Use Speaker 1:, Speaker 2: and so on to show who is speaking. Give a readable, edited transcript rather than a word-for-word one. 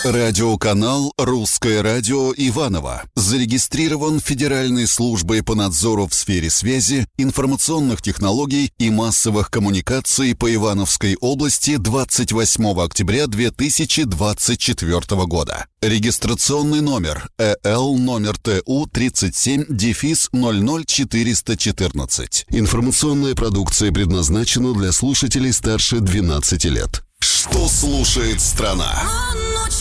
Speaker 1: Радиоканал «Русское радио» Иваново зарегистрирован Федеральной службой по надзору в сфере связи, информационных технологий и массовых коммуникаций по Ивановской области 28 октября 2024 года. Регистрационный номер ЭЛ номер ТУ 37-00414. Информационная продукция предназначена для слушателей старше 12 лет. Что слушает страна?